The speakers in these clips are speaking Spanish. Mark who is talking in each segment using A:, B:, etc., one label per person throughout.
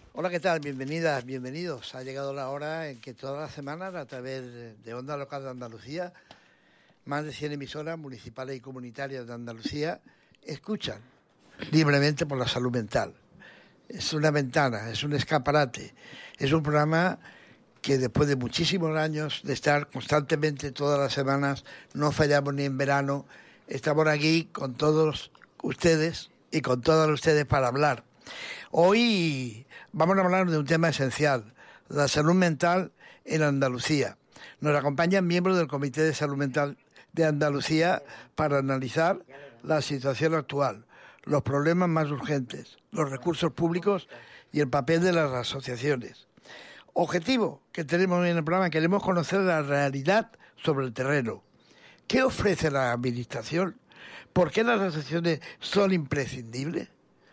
A: Hola, ¿qué tal? Bienvenidas, bienvenidos. Ha llegado la hora en que todas las semanas, a través de Onda Local de Andalucía, más de 100 emisoras municipales y comunitarias de Andalucía escuchan libremente por la salud mental. Es una ventana, es un escaparate, es un programa que después de muchísimos años de estar constantemente todas las semanas, no fallamos ni en verano, estamos aquí con todos ustedes y con todas ustedes para hablar. Hoy vamos a hablar de un tema esencial, la salud mental en Andalucía. Nos acompañan miembros del Comité de Salud Mental de Andalucía para analizar la situación actual, los problemas más urgentes, los recursos públicos y el papel de las asociaciones. Objetivo que tenemos en el programa, queremos conocer la realidad sobre el terreno. ¿Qué ofrece la Administración? ¿Por qué las asociaciones son imprescindibles?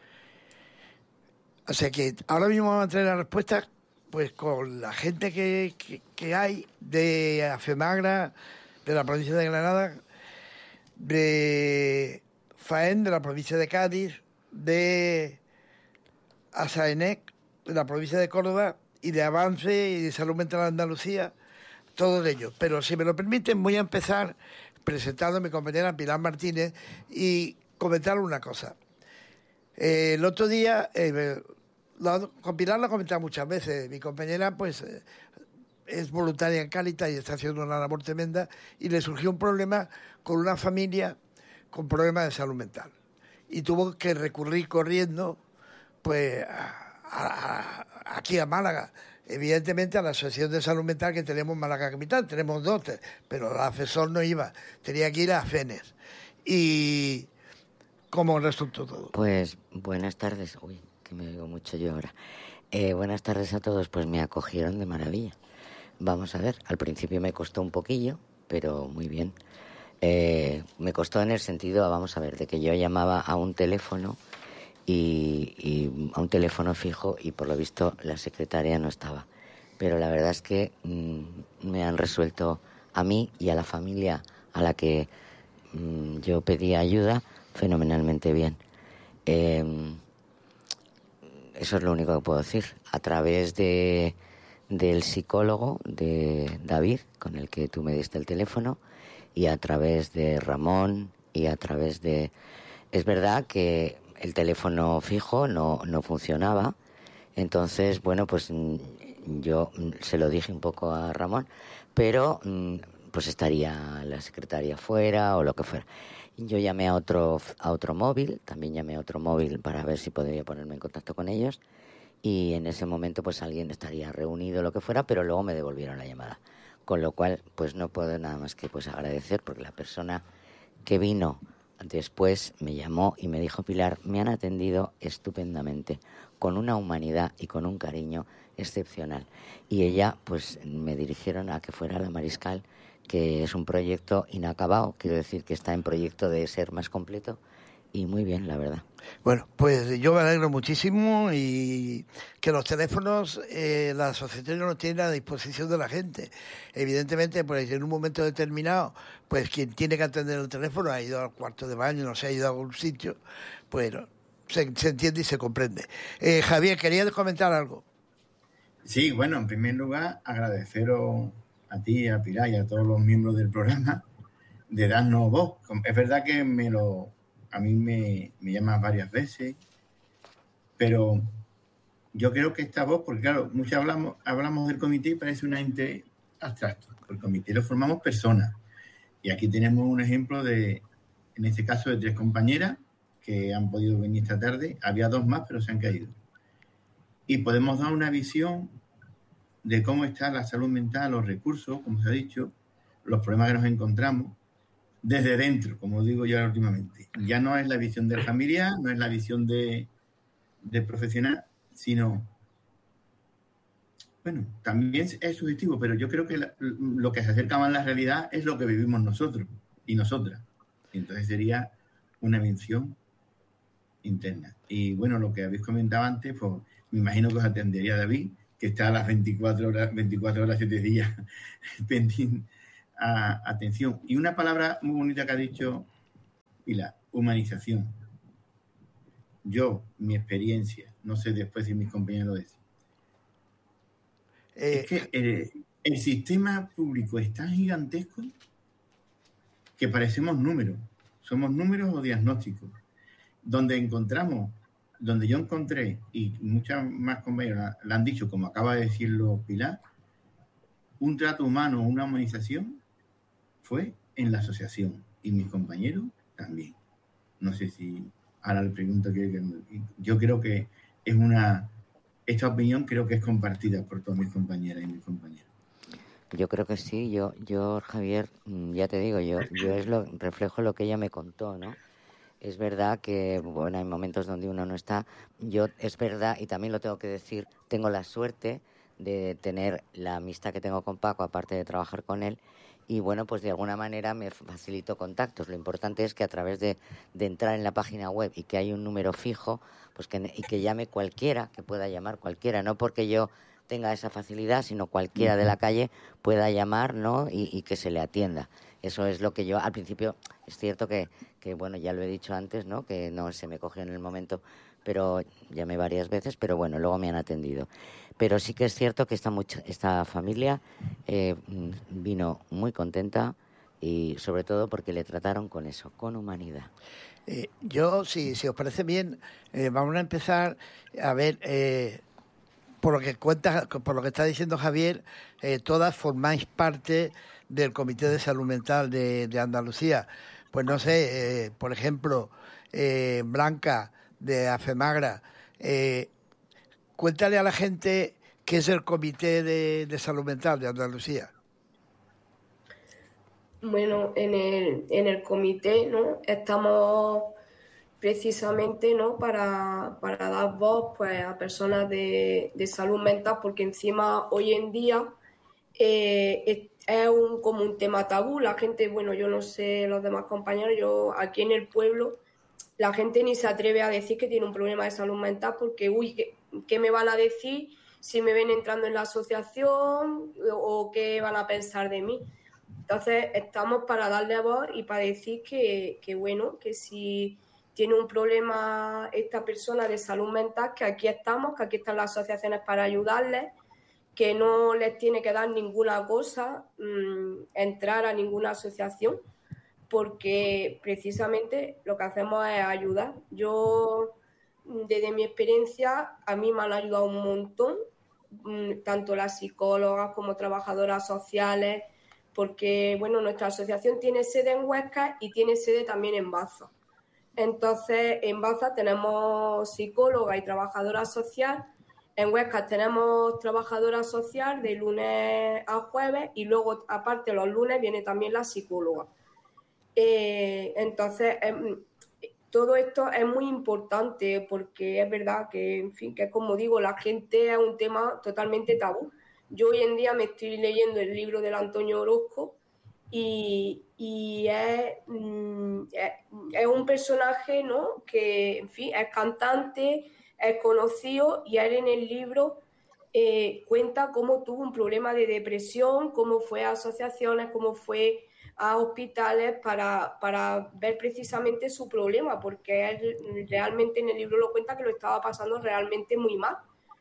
A: O sea que ahora mismo vamos a traer la respuesta pues con la gente que hay de Afemagra, de la provincia de Granada, de FAEN, de la provincia de Cádiz, de ASAENEC, de la provincia de Córdoba, y de Avance y de Salud Mental de Andalucía, todos ellos. Pero si me lo permiten, voy a empezar presentando a mi compañera Pilar Martínez y comentar una cosa. El otro día, con Pilar lo he comentado muchas veces, mi compañera pues es voluntaria en Cáritas y está haciendo una labor tremenda, y le surgió un problema con una familia con problemas de salud mental. Y tuvo que recurrir corriendo pues aquí a Málaga. Evidentemente a la Asociación de Salud Mental que tenemos en Málaga Capital, tenemos dos, pero la AFESOL no iba, tenía que ir a FENES. Y ¿cómo resultó todo?
B: Pues buenas tardes. Uy, que me oigo mucho yo ahora. Buenas tardes a todos. Pues me acogieron de maravilla. Vamos a ver, al principio me costó un poquillo, pero muy bien. Me costó en el sentido, vamos a ver, de que yo llamaba a un teléfono y a un teléfono fijo, y por lo visto la secretaria no estaba. Pero la verdad es que me han resuelto a mí y a la familia a la que yo pedí ayuda fenomenalmente bien. Eso es lo único que puedo decir. A través del psicólogo de David, con el que tú me diste el teléfono, y a través de Ramón, y a través de... Es verdad que el teléfono fijo no funcionaba. Entonces, bueno, pues yo se lo dije un poco a Ramón, pero pues estaría la secretaria fuera o lo que fuera. Yo llamé a otro móvil, también llamé a otro móvil para ver si podría ponerme en contacto con ellos, y en ese momento pues alguien estaría reunido, lo que fuera, pero luego me devolvieron la llamada. Con lo cual, pues no puedo nada más que pues agradecer, porque la persona que vino después me llamó y me dijo: Pilar, me han atendido estupendamente, con una humanidad y con un cariño excepcional. Y ella, pues me dirigieron a que fuera la Mariscal, que es un proyecto inacabado, quiero decir que está en proyecto de ser más completo, y muy bien, la verdad.
A: Bueno, pues yo me alegro muchísimo, y que los teléfonos, la asociación no los tiene a disposición de la gente. Evidentemente, pues en un momento determinado, pues quien tiene que atender el teléfono ha ido al cuarto de baño, no se ha ido a algún sitio, pues se entiende y se comprende. Javier, ¿querías comentar algo?
C: Sí, bueno, en primer lugar, agradeceros a ti, a Pilar y a todos los miembros del programa de darnos voz. Es verdad que a mí me llaman varias veces, pero yo creo que esta voz, porque claro, muchos hablamos del comité y parece un ente abstracto. El comité lo formamos personas. Y aquí tenemos un ejemplo en este caso, de 3 compañeras que han podido venir esta tarde. Había 2 más, pero se han caído. Y podemos dar una visión de cómo está la salud mental, los recursos, como se ha dicho, los problemas que nos encontramos desde dentro, como digo yo últimamente. Ya no es la visión del familiar, no es la visión de profesional, sino, bueno, también es subjetivo, pero yo creo que lo que se acerca más a la realidad es lo que vivimos nosotros y nosotras. Y entonces sería una mención interna. Y bueno, lo que habéis comentado antes, pues me imagino que os atendería David, que está a las 24 horas, 7 días pendiente a atención. Y una palabra muy bonita que ha dicho Pilar: humanización. Yo, mi experiencia, no sé después si mis compañeros lo dicen, Es que el sistema público es tan gigantesco que parecemos números. Somos números o diagnósticos. Donde yo encontré, y muchas más compañeras la han dicho, como acaba de decirlo Pilar, un trato humano, una humanización, fue en la asociación. Y mis compañeros también. No sé si ahora le pregunto que yo creo que esta opinión creo que es compartida por todas mis compañeras y mis compañeros.
B: Yo creo que sí, yo Javier, ya te digo, yo reflejo lo que ella me contó, ¿no? Es verdad que, bueno, hay momentos donde uno no está. Es verdad, y también lo tengo que decir, tengo la suerte de tener la amistad que tengo con Paco, aparte de trabajar con él, y bueno, pues de alguna manera me facilito contactos. Lo importante es que a través de entrar en la página web y que hay un número fijo, pues y que llame cualquiera, que pueda llamar cualquiera, no porque yo tenga esa facilidad, sino cualquiera de la calle pueda llamar, ¿no? Y que se le atienda. Eso es lo que yo, al principio, es cierto que bueno, ya lo he dicho antes, ¿no? Que no se me cogió en el momento, pero llamé varias veces, pero bueno, luego me han atendido. Pero sí que es cierto que esta familia vino muy contenta y sobre todo porque le trataron con eso, con humanidad.
A: Yo, si os parece bien, vamos a empezar a ver, por lo que está diciendo Javier, todas formáis parte del Comité de Salud Mental de Andalucía. Pues no sé, por ejemplo, Blanca de Afemagra, cuéntale a la gente qué es el Comité de Salud Mental de Andalucía.
D: Bueno, en el comité, ¿no? Estamos precisamente, ¿no? para dar voz, pues, a personas de salud mental, porque encima hoy en día es como un tema tabú. La gente, bueno, yo no sé los demás compañeros, yo aquí en el pueblo la gente ni se atreve a decir que tiene un problema de salud mental porque, ¿qué me van a decir si me ven entrando en la asociación o qué van a pensar de mí? Entonces estamos para darle voz y para decir que bueno, que si tiene un problema esta persona de salud mental, que aquí estamos, que aquí están las asociaciones para ayudarles, que no les tiene que dar ninguna cosa entrar a ninguna asociación, porque precisamente lo que hacemos es ayudar. Yo, desde mi experiencia, a mí me han ayudado un montón, tanto las psicólogas como trabajadoras sociales, porque, bueno, nuestra asociación tiene sede en Huesca y tiene sede también en Baza. Entonces, en Baza tenemos psicóloga y trabajadora social. En Huesca tenemos trabajadora social de lunes a jueves y luego, aparte, los lunes viene también la psicóloga. Entonces, todo esto es muy importante porque es verdad que, en fin, que como digo, la gente es un tema totalmente tabú. Yo hoy en día me estoy leyendo el libro del Antonio Orozco y es un personaje, ¿no? Que, en fin, es cantante, es conocido y él en el libro cuenta cómo tuvo un problema de depresión, cómo fue a asociaciones, cómo fue a hospitales para ver precisamente su problema, porque él realmente en el libro lo cuenta que lo estaba pasando realmente muy mal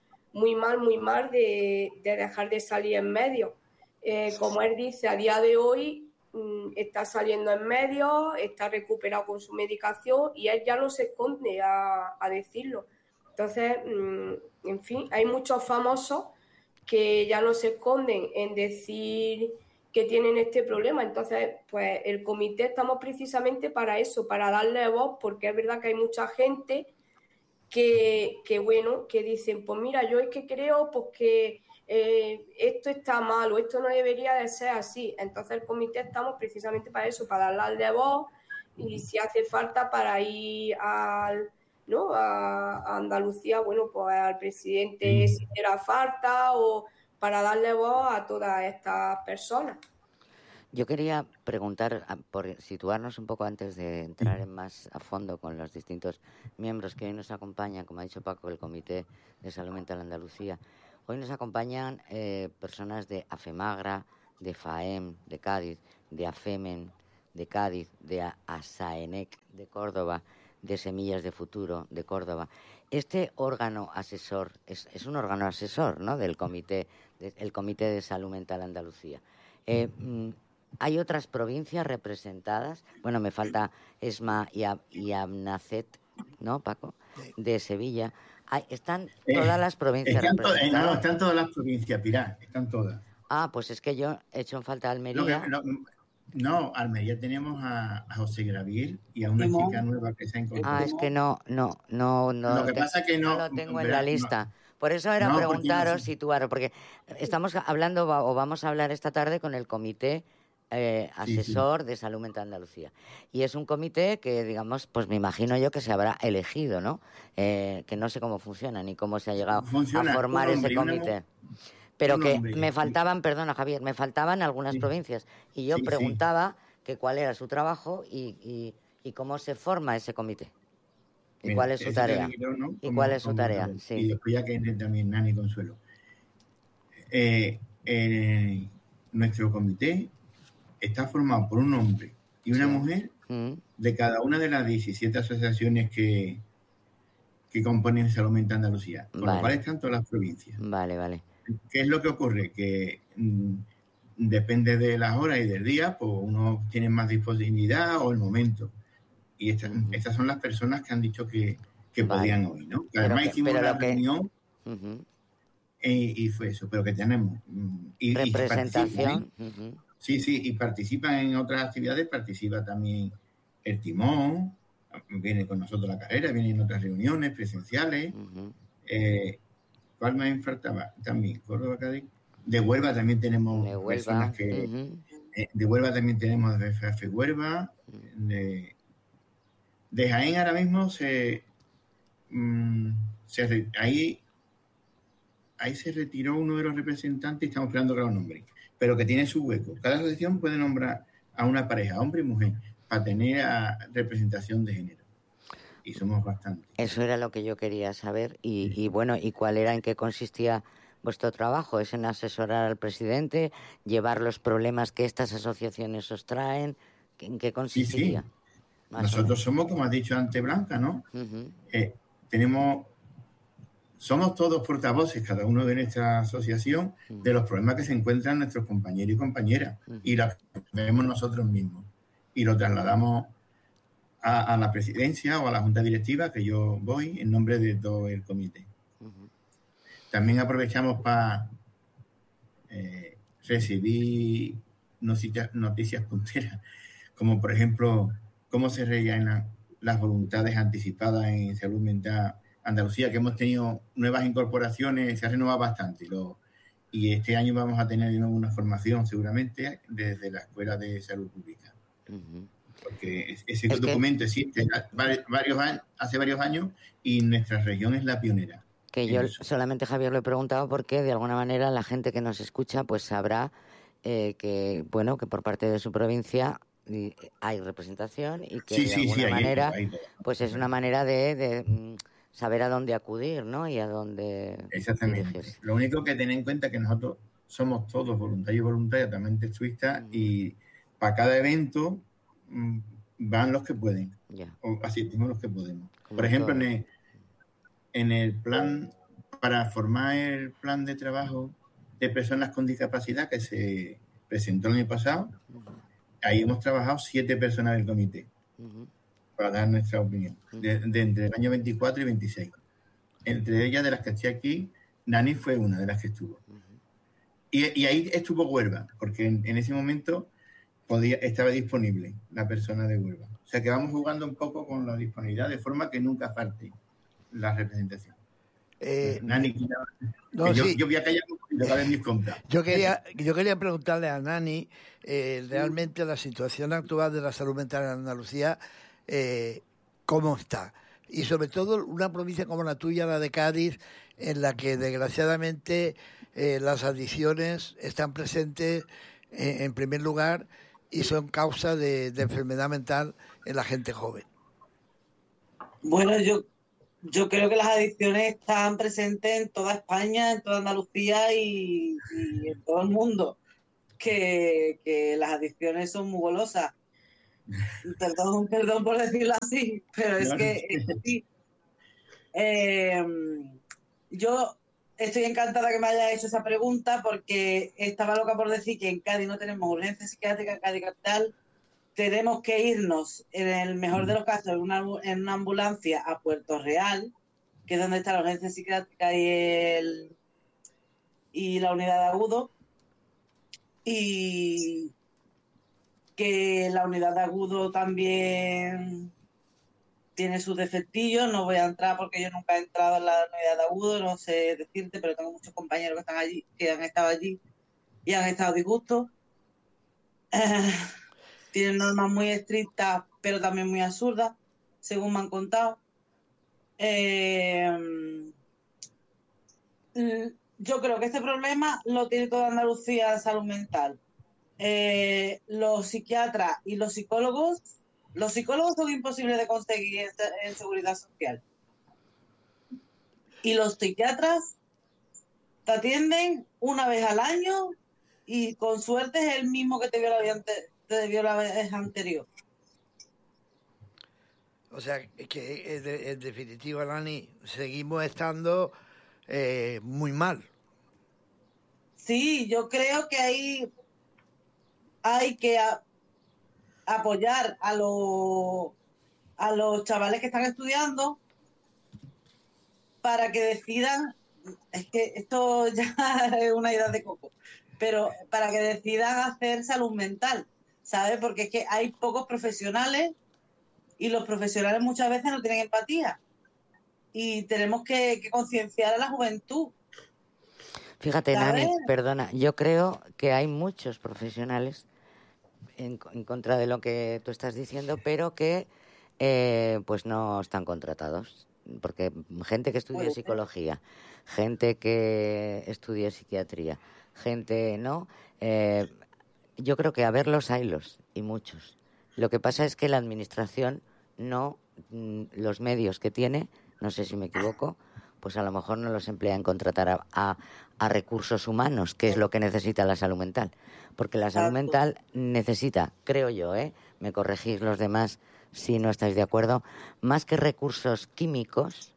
D: de dejar de salir en medios. Como él dice, a día de hoy está saliendo en medios, está recuperado con su medicación y él ya no se esconde a decirlo. Entonces, en fin, hay muchos famosos que ya no se esconden en decir que tienen este problema. Entonces, pues el comité estamos precisamente para eso, para darle voz, porque es verdad que hay mucha gente que bueno, que dicen, pues mira, yo es que creo pues que esto está mal o esto no debería de ser así. Entonces el comité estamos precisamente para eso, para darle voz y si hace falta para ir ¿no? a Andalucía, bueno, pues al presidente si hiciera falta o para darle voz a todas estas personas.
B: Yo quería preguntar, por situarnos un poco antes de entrar más a fondo con los distintos miembros que hoy nos acompañan, como ha dicho Paco, el Comité de Salud Mental Andalucía. Hoy nos acompañan personas de Afemagra, de FAEM, de Cádiz, de AFEMEN, de Cádiz, de ASAENEC, de Córdoba, de Semillas de Futuro de Córdoba. Este órgano asesor es un órgano asesor, ¿no?, del el Comité de Salud Mental Andalucía. ¿Hay otras provincias representadas? Bueno, me falta ESMA y AMNACET, ¿no, Paco? De Sevilla. ¿Están todas las provincias representadas?
C: No, están todas las provincias, Pilar, están todas.
B: Ah, pues es que yo he hecho en falta Almería.
C: No, Almería tenemos a José Graviel y a una chica nueva que se ha incorporado.
B: Ah, es que no.
C: Lo que pasa es que
B: no lo tengo en la lista. Por eso era preguntaros, situaros, porque estamos hablando o vamos a hablar esta tarde con el Comité Asesor de Salud Mental Andalucía. Y es un comité que, digamos, pues me imagino yo que se habrá elegido, ¿no? Que no sé cómo funciona ni cómo se ha llegado a formar ese comité. Pero que me faltaban, perdona Javier, me faltaban algunas provincias. Y yo preguntaba que cuál era su trabajo y cómo se forma ese comité. ¿Y cuál es su tarea? ¿Y cuál es su tarea? Sí.
C: Y después ya que entre también Nani Consuelo. Nuestro comité está formado por un hombre y una mujer de cada una de las 17 asociaciones que componen Salud Mental Andalucía, con lo cual están todas las provincias.
B: Vale.
C: ¿Qué es lo que ocurre? Que depende de las horas y del día, pues unos tienen más disponibilidad o el momento. Y estas son las personas que han dicho que podían hoy, ¿no? Que además hicimos una reunión y fue eso, pero que tenemos.
B: Representación.
C: Sí, y participan en otras actividades, participa también el Timón, viene con nosotros la carrera, viene en otras reuniones presenciales. ¿Cuál me faltaba? También, Córdoba, Cádiz. De Huelva también tenemos personas que... de Huelva también tenemos de FAFE Huelva. De Jaén ahora mismo ahí se retiró uno de los representantes y estamos esperando que lo nombre, pero que tiene su hueco. Cada asociación puede nombrar a una pareja, hombre y mujer, para tener representación de género. Y somos bastantes.
B: Eso era lo que yo quería saber. Y bueno, ¿y cuál era, en qué consistía vuestro trabajo? ¿Es en asesorar al presidente, llevar los problemas que estas asociaciones os traen? ¿En qué consistiría?
C: Sí. Nosotros somos, como has dicho antes, Blanca, ¿no? Somos todos portavoces, cada uno de nuestra asociación, de los problemas que se encuentran nuestros compañeros y compañeras. Y los vemos nosotros mismos. Y lo trasladamos a la presidencia o a la junta directiva, que yo voy en nombre de todo el comité. También aprovechamos para recibir noticias punteras, como por ejemplo cómo se rellenan las voluntades anticipadas en Salud Mental Andalucía, que hemos tenido nuevas incorporaciones, se ha renovado bastante. Y este año vamos a tener de nuevo una formación seguramente desde la Escuela de Salud Pública. Porque ese documento existe hace varios años y nuestra región es la pionera.
B: Que yo solamente, Javier, lo he preguntado porque de alguna manera la gente que nos escucha pues sabrá que por parte de su provincia hay representación y que de alguna manera pues es una manera de saber a dónde acudir, ¿no? Y a dónde dirigirse.
C: Lo único que tener en cuenta es que nosotros somos todos voluntarios y voluntarias, también textuistas, y para cada evento van los que pueden, o asistimos los que podemos. Por ejemplo, en el plan, para formar el plan de trabajo de personas con discapacidad que se presentó el año pasado, ahí hemos trabajado 7 personas del comité para dar nuestra opinión, de entre el año 24 y 26. Entre ellas, de las que estoy aquí, Nani fue una de las que estuvo. Y ahí estuvo Huelva, porque en ese momento estaba disponible la persona de Huelva. O sea que vamos jugando un poco con la disponibilidad, de forma que nunca falte la representación. Nani, yo voy a callar un poquito para ver mis compras.
A: Yo quería preguntarle a Nani realmente la situación actual de la salud mental en Andalucía, cómo está. Y sobre todo una provincia como la tuya, la de Cádiz, en la que desgraciadamente las adicciones están presentes en primer lugar y son causa de enfermedad mental en la gente joven.
E: Bueno, yo creo que las adicciones están presentes en toda España, en toda Andalucía y en todo el mundo. Que las adicciones son muy golosas. Perdón por decirlo así, pero es que sí. Yo estoy encantada que me haya hecho esa pregunta porque estaba loca por decir que en Cádiz no tenemos urgencia psiquiátrica, en Cádiz capital tenemos que irnos, en el mejor de los casos, en una ambulancia a Puerto Real, que es donde está la urgencia psiquiátrica y la unidad de agudo, y que la unidad de agudo también tiene sus defectillos. No voy a entrar porque yo nunca he entrado en la unidad de agudo, no sé decirte, pero tengo muchos compañeros que están allí, que han estado allí y han estado disgustos. Tienen normas muy estrictas, pero también muy absurdas, según me han contado. Yo creo que este problema lo tiene toda Andalucía de salud mental. Los psiquiatras y los psicólogos son imposibles de conseguir en seguridad social. Y los psiquiatras te atienden una vez al año y con suerte es el mismo que te vio la vez anterior.
A: O sea, que en definitiva, Nani, seguimos estando muy mal.
E: Sí, yo creo que hay que apoyar a los chavales que están estudiando para que decidan, es que esto ya es una idea de coco, pero para que decidan hacer salud mental, ¿sabes? Porque es que hay pocos profesionales y los profesionales muchas veces no tienen empatía y tenemos que concienciar a la juventud.
B: Fíjate,
E: ¿sabes?
B: Nani, perdona, yo creo que hay muchos profesionales en contra de lo que tú estás diciendo, pero que pues no están contratados. Porque gente que estudia psicología, gente que estudia psiquiatría, gente, ¿no? Yo creo que a verlos haylos, y muchos. Lo que pasa es que la administración no, los medios que tiene, no sé si me equivoco, pues a lo mejor no los emplea en contratar a recursos humanos, que es lo que necesita la salud mental. Porque la salud mental necesita, creo yo, me corregís los demás si no estáis de acuerdo, más que recursos químicos,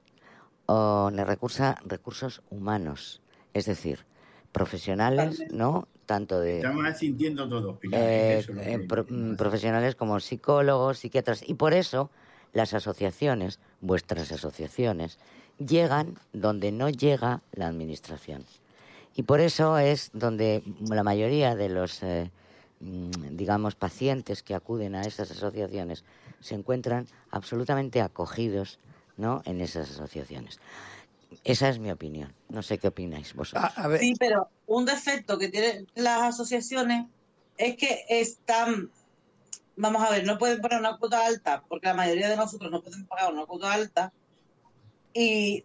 B: recursos humanos. Es decir, profesionales, ¿no? Tanto de...
C: Estamos asintiendo todos, Pilar.
B: Profesionales como psicólogos, psiquiatras. Y por eso las asociaciones, vuestras asociaciones, llegan donde no llega la administración. Y por eso es donde la mayoría de los, digamos, pacientes que acuden a esas asociaciones se encuentran absolutamente acogidos, ¿no?, en esas asociaciones. Esa es mi opinión. No sé qué opináis vosotros.
A: A ver.
E: Sí, pero un defecto que tienen las asociaciones es que están... Vamos a ver, no pueden poner una cuota alta, porque la mayoría de nosotros no podemos pagar una cuota alta, y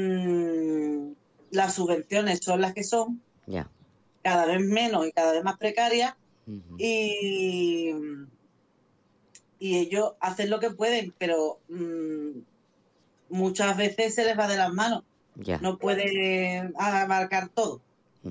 E: las subvenciones son las que son, cada vez menos y cada vez más precarias, y ellos hacen lo que pueden, pero muchas veces se les va de las manos. No pueden abarcar todo.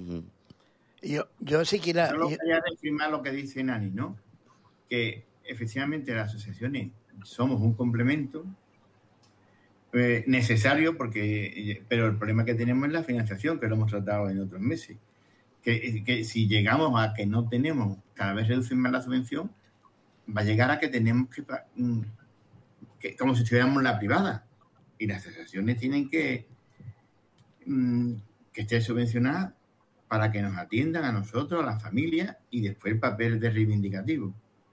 A: Yo sí quiero...
C: Solo quería reafirmar lo que dice Nani, ¿no? Que efectivamente las asociaciones somos un complemento necesario, pero el problema que tenemos es la financiación, que lo hemos tratado en otros meses. Que si llegamos a que no tenemos, cada vez reducen más la subvención, va a llegar a que tenemos que como si estuviéramos en la privada. Y las asociaciones tienen que esté subvencionada para que nos atiendan a nosotros, a las familias, y después el papel de reivindicativo.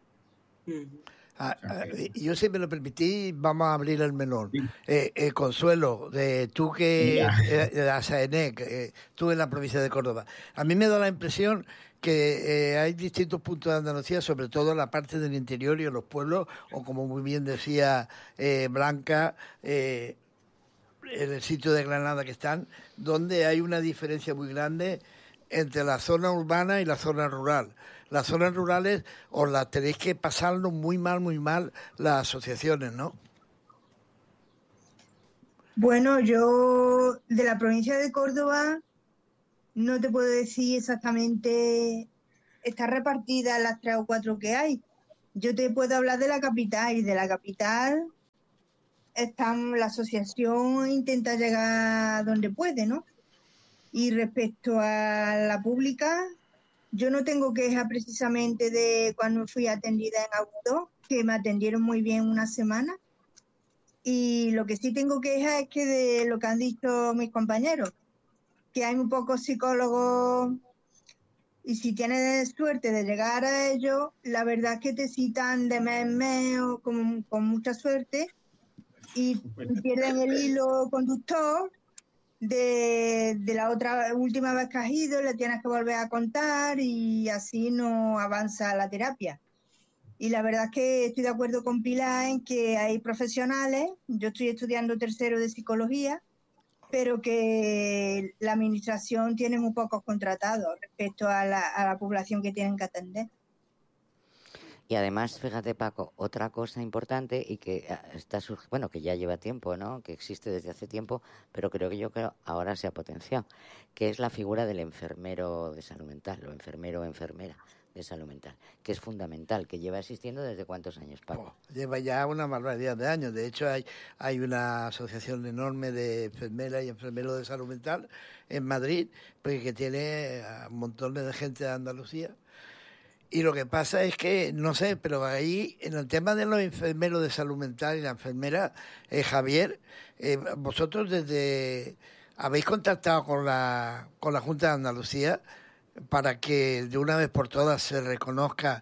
A: Yo, si me lo permitís, vamos a abrir el melón. Sí. Consuelo, tú que de la SAENEC, tú en la provincia de Córdoba, a mí me da la impresión que hay distintos puntos de Andalucía, sobre todo en la parte del interior y en los pueblos, o como muy bien decía Blanca, en el sitio de Granada que están, donde hay una diferencia muy grande entre la zona urbana y la zona rural. Las zonas rurales os las tenéis que pasarlo muy mal las asociaciones, ¿no?
F: Bueno, yo de la provincia de Córdoba no te puedo decir exactamente, está repartida las 3 o 4 que hay, Yo te puedo hablar de la capital, y de la capital la asociación intenta llegar donde puede, ¿no? Y respecto a la pública, yo no tengo queja precisamente de cuando fui atendida en Agudo, que me atendieron muy bien una semana. Y lo que sí tengo queja es que de lo que han dicho mis compañeros, que hay muy pocos psicólogos, y si tienes suerte de llegar a ellos, la verdad es que te citan de mes en mes o con mucha suerte, y pierden el hilo conductor de la última vez que has ido, le tienes que volver a contar y así no avanza la terapia. Y la verdad es que estoy de acuerdo con Pilar en que hay profesionales, yo estoy estudiando tercero de psicología, pero que la administración tiene muy pocos contratados respecto a la población que tienen que atender.
B: Y además, fíjate, Paco, otra cosa importante y que está bueno, que ya lleva tiempo, ¿no? Que existe desde hace tiempo, pero creo ahora se ha potenciado, que es la figura del enfermero de salud mental, o enfermero o enfermera de salud mental, que es fundamental, que lleva existiendo desde ¿cuántos años, Paco?
A: Lleva ya una barbaridad de años. De hecho, hay una asociación enorme de enfermeras y enfermeros de salud mental en Madrid, porque que tiene un montón de gente de Andalucía. Y lo que pasa es que, no sé, pero ahí, en el tema de los enfermeros de salud mental y la enfermera, Javier, vosotros habéis contactado con la Junta de Andalucía para que de una vez por todas se reconozca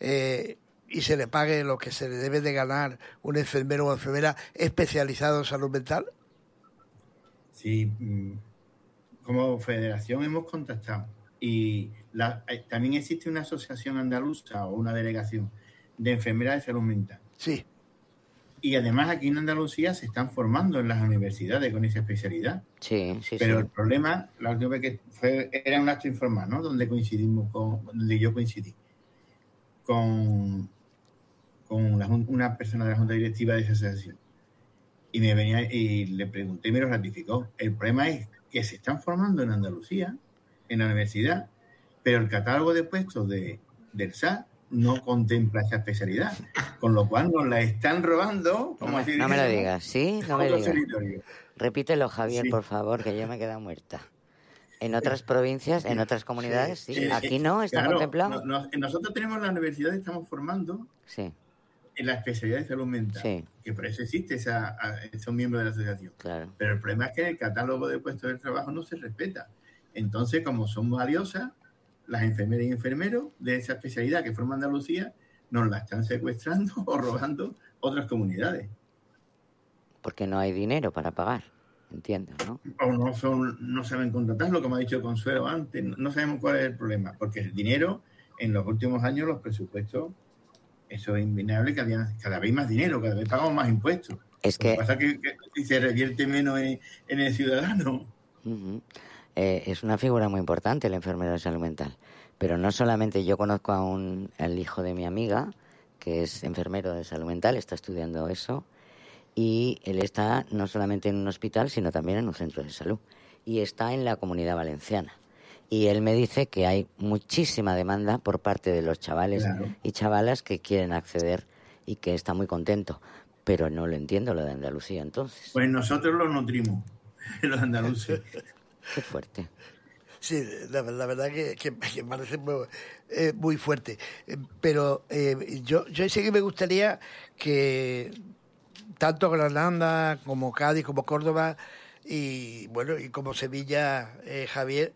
A: y se le pague lo que se le debe de ganar un enfermero o enfermera especializado en salud mental.
C: Sí, como federación hemos contactado. Y también existe una asociación andaluza o una delegación de enfermeras de salud mental.
A: Sí.
C: Y además aquí en Andalucía se están formando en las universidades con esa especialidad.
B: Sí.
C: Pero el problema, la última vez que fue, era un acto informal, ¿no? Donde yo coincidí con una persona de la junta directiva de esa asociación. Y me venía y le pregunté y me lo ratificó. El problema es que se están formando en Andalucía, en la universidad, pero el catálogo de puestos del SAT no contempla esa especialidad, con lo cual nos la están robando.
B: No me lo digas, ¿sí? No me lo digas.
C: Territorio.
B: Repítelo, Javier,
C: Sí.
B: por favor, que yo me he quedado muerta. En otras provincias, en otras comunidades, sí. Aquí no, está
C: claro,
B: contemplado.
C: Nosotros tenemos la universidad, estamos formando
B: Sí.
C: en la especialidad de salud mental,
B: Sí.
C: que por eso existe esos miembros de la asociación.
B: Claro.
C: Pero el problema es que el catálogo de puestos de trabajo no se respeta. Entonces, como son valiosas, las enfermeras y enfermeros de esa especialidad que forma Andalucía nos la están secuestrando o robando otras comunidades.
B: Porque no hay dinero para pagar, entiendo, ¿no?
C: O no saben contratarlo, como ha dicho Consuelo antes. No sabemos cuál es el problema, porque el dinero, en los últimos años, los presupuestos, eso es inviable, que había cada vez más dinero, cada vez pagamos más impuestos.
B: Es
C: Lo que pasa es que se revierte menos en el ciudadano.
B: Uh-huh. Es una figura muy importante el enfermero de salud mental. Pero no solamente yo conozco al hijo de mi amiga, que es enfermero de salud mental, está estudiando eso, y él está no solamente en un hospital, sino también en un centro de salud. Y está en la Comunidad Valenciana. Y él me dice que hay muchísima demanda por parte de los chavales y chavalas que quieren acceder y que está muy contento. Pero no lo entiendo lo de Andalucía, entonces.
C: Pues nosotros los nutrimos, los andaluces.
B: Qué fuerte.
A: Sí, la verdad que parece muy fuerte. Pero yo sí que me gustaría que tanto Granada como Cádiz como Córdoba y como Sevilla, Javier,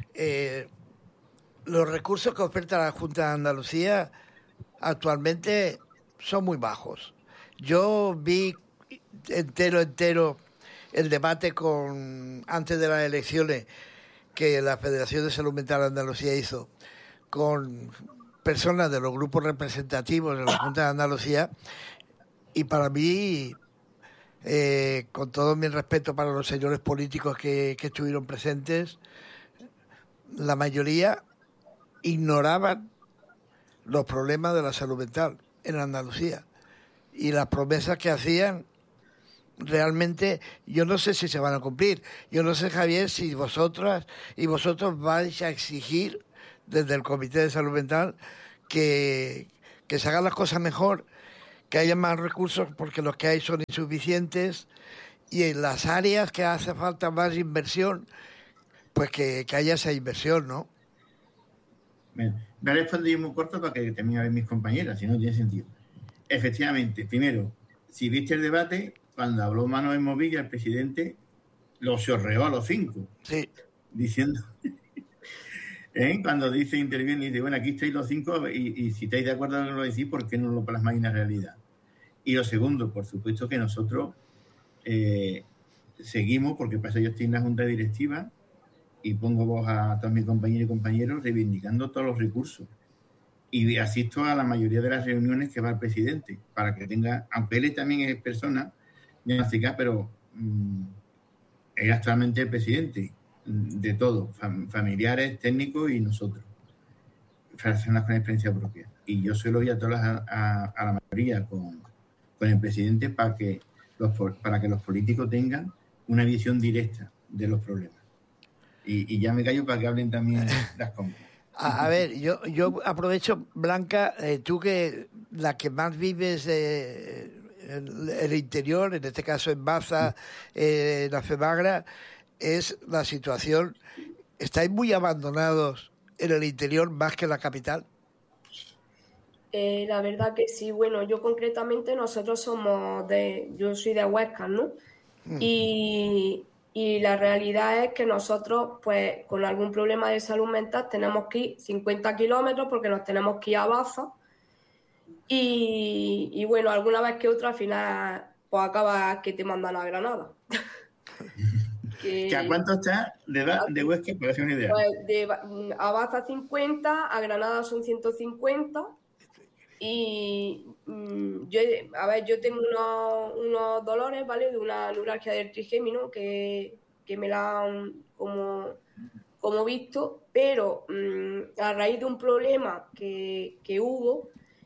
A: los recursos que oferta la Junta de Andalucía actualmente son muy bajos. Yo vi entero el debate antes de las elecciones que la Federación de Salud Mental de Andalucía hizo con personas de los grupos representativos de la Junta de Andalucía, y para mí, con todo mi respeto para los señores políticos que estuvieron presentes, la mayoría ignoraban los problemas de la salud mental en Andalucía y las promesas que hacían. Realmente yo no sé si se van a cumplir. Yo no sé, Javier, si vosotras y vosotros vais a exigir desde el Comité de Salud Mental que que se hagan las cosas mejor, que haya más recursos porque los que hay son insuficientes, y en las áreas que hace falta más inversión, pues que haya esa inversión, ¿no?
C: Bueno, voy a responder muy corto para que termine a ver mis compañeras, si no tiene sentido. Efectivamente, primero, si viste el debate, cuando habló Manuel Movilla, el presidente los chorreó a los 5.
A: Sí.
C: Diciendo, cuando interviene y dice, bueno, aquí estáis los 5 y si estáis de acuerdo con lo que decís, ¿por qué no lo plasmáis en la realidad? Y lo segundo, por supuesto que nosotros seguimos, porque para eso yo estoy en la Junta Directiva y pongo voz a todos mis compañeros y compañeros reivindicando todos los recursos. Y asisto a la mayoría de las reuniones que va el presidente, para que tenga, aunque él también es persona diagnosticada, pero es actualmente el presidente de todo, familiares, técnicos y nosotros, personas con experiencia propia. Y yo suelo ir a la mayoría con el presidente para que los políticos tengan una visión directa de los problemas. Y ya me callo para que hablen también las compras.
A: A ver, yo aprovecho, Blanca, tú que la que más vives en el interior, en este caso en Baza, la Femagra, es la situación. ¿Estáis muy abandonados en el interior más que en la capital?
D: La verdad que sí. Bueno, yo concretamente nosotros yo soy de Huesca, ¿no? Y la realidad es que nosotros, pues, con algún problema de salud mental tenemos que ir 50 kilómetros porque nos tenemos que ir a Baza. Y bueno, alguna vez que otra, al final, pues acaba que te mandan a Granada.
C: ¿Que a cuánto está de Huesca? Para hacer una idea.
D: Pues a Baza 50, a Granada son 150. Y yo tengo unos dolores, ¿vale? De una neuralgia del trigémino que me la han como visto, pero a raíz de un problema que hubo,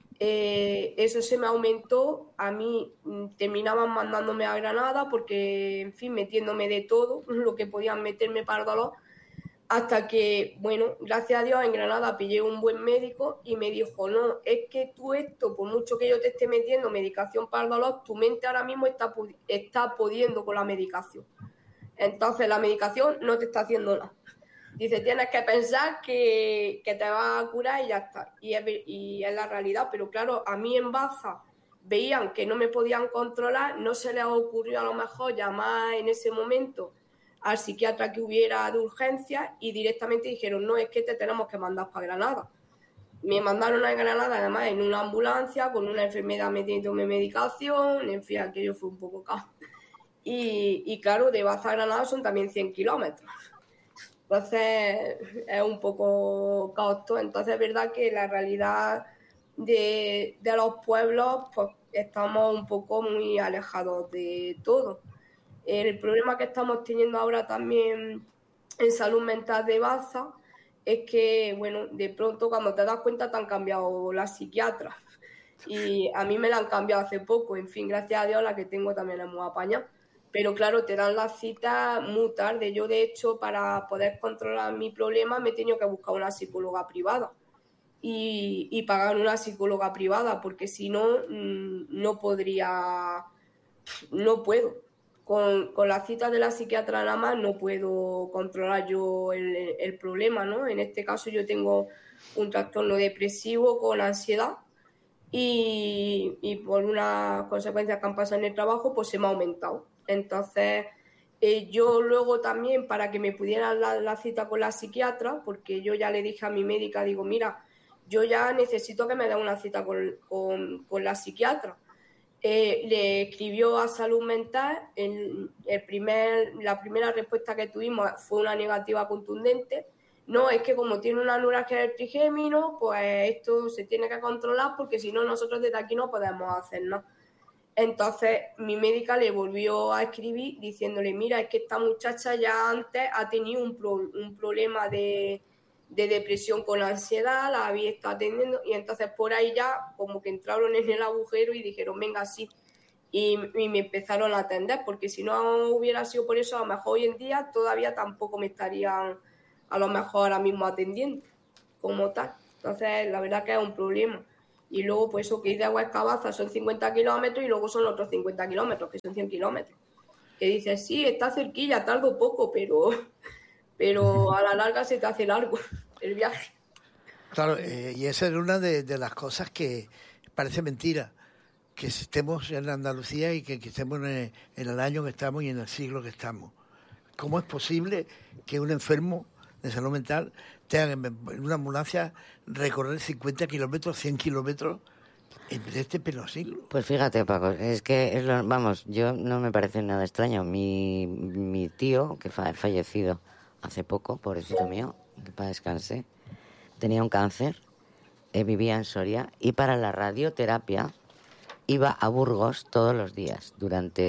D: eso se me aumentó. A mí terminaban mandándome a Granada porque, en fin, metiéndome de todo lo que podían meterme para el dolor. Hasta que, bueno, gracias a Dios en Granada pillé un buen médico y me dijo, no, es que tú esto, por mucho que yo te esté metiendo medicación para el dolor, tu mente ahora mismo está pudiendo con la medicación. Entonces la medicación no te está haciendo nada. Dice, tienes que pensar que te va a curar y ya está. Y es la realidad, pero claro, a mí en Baza veían que no me podían controlar, no se les ocurrió a lo mejor llamar en ese momento al psiquiatra que hubiera de urgencia y directamente dijeron, no, es que te tenemos que mandar para Granada. Me mandaron a Granada además en una ambulancia con una enfermedad metiéndome medicación, en fin, aquello fue un poco caos. Y claro, de Baza a Granada son también 100 kilómetros. Entonces es un poco caos todo. Entonces es verdad que la realidad de los pueblos, pues estamos un poco muy alejados de todo. El problema que estamos teniendo ahora también en salud mental de Baza es que, bueno, de pronto cuando te das cuenta te han cambiado las psiquiatras y a mí me la han cambiado hace poco. En fin, gracias a Dios la que tengo también es muy apañada. Pero claro, te dan las citas muy tarde. Yo, de hecho, para poder controlar mi problema me he tenido que buscar una psicóloga privada y pagar una psicóloga privada porque si no, no puedo. Con la cita de la psiquiatra nada más no puedo controlar yo el problema, ¿no? En este caso yo tengo un trastorno depresivo con ansiedad y por unas consecuencias que han pasado en el trabajo, pues se me ha aumentado. Entonces, yo luego también, para que me pudieran la cita con la psiquiatra, porque yo ya le dije a mi médica, digo, mira, yo ya necesito que me den una cita con la psiquiatra. Le escribió a Salud Mental, la primera respuesta que tuvimos fue una negativa contundente. No, es que como tiene una neuralgia del trigémino, pues esto se tiene que controlar porque si no nosotros desde aquí no podemos hacer nada. Entonces mi médica le volvió a escribir diciéndole, mira, es que esta muchacha ya antes ha tenido un problema de depresión con ansiedad, la había estado atendiendo y entonces por ahí ya como que entraron en el agujero y dijeron, venga, sí, y me empezaron a atender, porque si no hubiera sido por eso, a lo mejor hoy en día todavía tampoco me estarían a lo mejor ahora mismo atendiendo como tal. Entonces la verdad que es un problema Y luego, pues eso que ir de Huesca-Baza son 50 kilómetros y luego son los otros 50 kilómetros, que son 100 kilómetros. Que dices, sí, está cerquilla, tardo poco, pero a la larga se te hace largo el viaje.
A: Claro, y esa es una de las cosas que parece mentira, que estemos en Andalucía y que estemos en el año que estamos y en el siglo que estamos. ¿Cómo es posible que un enfermo de salud mental tenga en una ambulancia recorrer 50 kilómetros, 100 kilómetros en este pleno siglo?
B: Pues fíjate, Paco, es que, vamos, yo no me parece nada extraño. Mi tío, que ha fallecido hace poco, pobrecito mío, que para descanse, tenía un cáncer, vivía en Soria, y para la radioterapia iba a Burgos todos los días, durante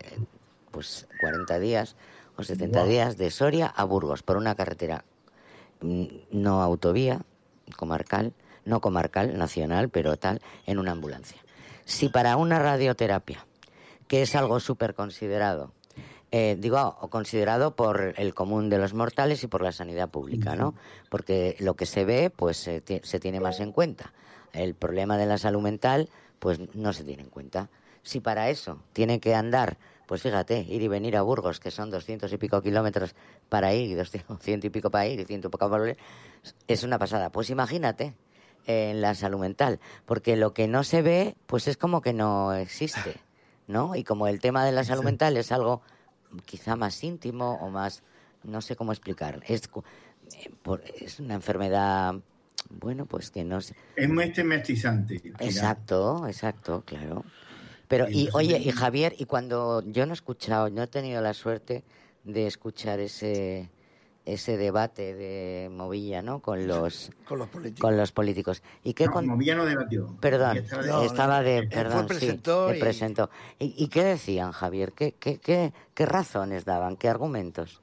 B: 40 días o 70 días, de Soria a Burgos, por una carretera, no autovía, no comarcal, nacional, pero tal, en una ambulancia. Si para una radioterapia, que es algo súper considerado, considerado por el común de los mortales y por la sanidad pública, ¿no? Porque lo que se ve, pues se tiene más en cuenta. El problema de la salud mental, pues no se tiene en cuenta. Si para eso tiene que andar, pues fíjate, ir y venir a Burgos, que son 200 y pico kilómetros para ir, y 200 y pico para ir, y 100 y pico para volver, es una pasada. Pues imagínate en la salud mental, porque lo que no se ve, pues es como que no existe, ¿no? Y como el tema de la salud mental es algo quizá más íntimo o más, no sé cómo explicar, es una enfermedad, bueno, pues que no sé.
C: Es muy estigmatizante.
B: Exacto, claro. Pero, oye, Javier, y cuando yo no he tenido la suerte de escuchar ese debate de Movilla, ¿no? Con los políticos. ¿Y qué
C: Movilla no debatió.
B: Perdón,
A: presentó.
B: ¿Y qué decían, Javier? ¿Qué razones daban? ¿Qué argumentos?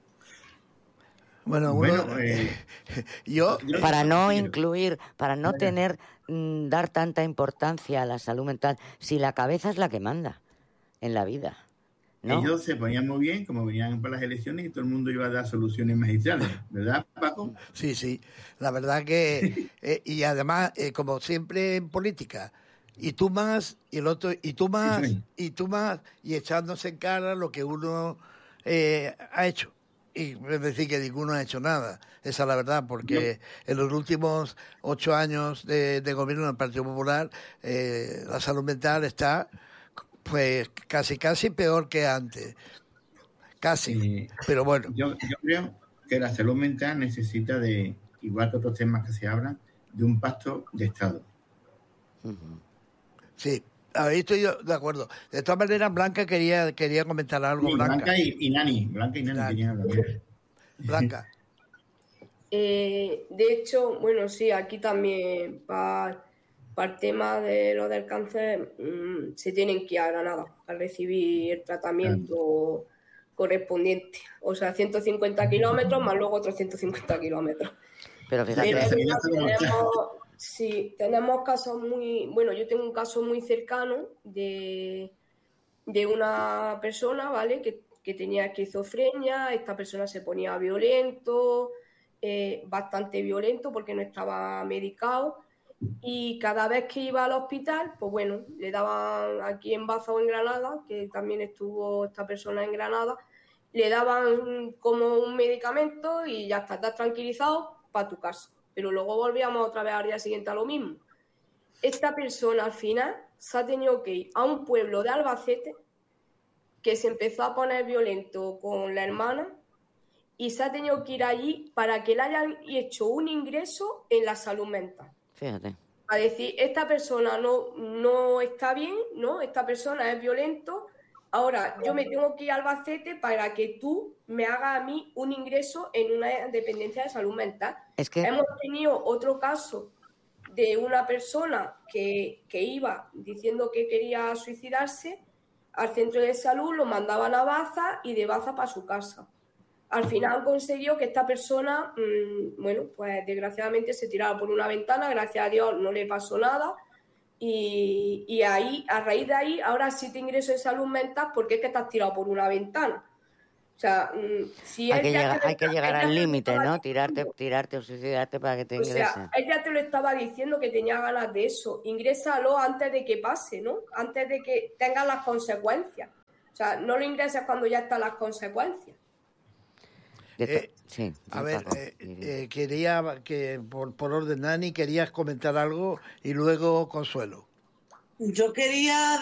A: Yo
B: para no incluir, para no dar tanta importancia a la salud mental, si la cabeza es la que manda en la vida, ¿no?
C: Ellos se ponían muy bien, como venían para las elecciones, y todo el mundo iba a dar soluciones magistrales, ¿verdad, Paco?
A: Sí, la verdad que y además, como siempre en política, y tú más, y el otro, y tú más, y echándose en cara lo que uno ha hecho. Y es decir, que ninguno ha hecho nada. Esa es la verdad, porque en los últimos 8 años de gobierno del Partido Popular, la salud mental está pues casi peor que antes. Casi, pero bueno.
C: Yo creo que la salud mental necesita de, igual que otros temas que se hablan, de un pacto de Estado.
A: Sí. Ahí estoy yo de acuerdo. De todas maneras, Blanca quería comentar algo.
C: Sí, Blanca y Nani. Querían hablar.
A: Blanca.
D: De hecho, bueno, sí, aquí también para el tema de lo del cáncer se tienen que ir a Granada a recibir el tratamiento correspondiente. O sea, 150 kilómetros más luego otros 150 kilómetros.
B: Pero fíjate,
D: tenemos casos muy... Bueno, yo tengo un caso muy cercano de una persona, ¿vale? Que tenía esquizofrenia. Esta persona se ponía violento, bastante violento porque no estaba medicado. Y cada vez que iba al hospital, pues bueno, le daban aquí en Baza o en Granada, que también estuvo esta persona en Granada, le daban como un medicamento y ya estás tranquilizado para tu casa. Pero luego volvíamos otra vez al día siguiente a lo mismo. Esta persona al final se ha tenido que ir a un pueblo de Albacete que se empezó a poner violento con la hermana y se ha tenido que ir allí para que le hayan hecho un ingreso en la salud mental.
B: Fíjate.
D: A decir, esta persona no está bien, ¿no? Esta persona es violento. Ahora, yo me tengo que ir a Albacete para que tú me hagas a mí un ingreso en una dependencia de salud mental.
B: Es que
D: hemos tenido otro caso de una persona que iba diciendo que quería suicidarse al centro de salud, lo mandaban a Baza y de Baza para su casa. Al final consiguió que esta persona, bueno, pues desgraciadamente se tiraba por una ventana, gracias a Dios no le pasó nada. Y ahí, a raíz de ahí, ahora sí te ingreso en salud mental porque es que te has tirado por una ventana. O sea, si
B: Hay
D: él
B: que
D: ya
B: llegar,
D: te lo
B: hay que
D: está-
B: llegar
D: él ya
B: al
D: te lo
B: límite,
D: estaba
B: ¿no?
D: diciendo.
B: Tirarte o suicidarte para que te
D: O sea,
B: ingresen.
D: él ya te lo estaba diciendo que tenía ganas de eso. Ingrésalo antes de que pase, ¿no? Antes de que tengas las consecuencias. O sea, no lo ingreses cuando ya están las consecuencias.
B: Sí,
A: A ver,
B: Paco.
A: quería que por orden, Dani, querías comentar algo y luego Consuelo.
E: Yo quería